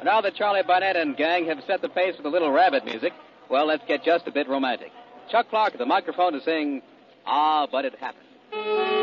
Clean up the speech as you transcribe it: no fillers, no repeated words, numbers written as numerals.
And now that Charlie Barnett and gang have set the pace with a little rabbit music, well, let's get just a bit romantic. Chuck Clark at the microphone to sing, Ah, But It Happened.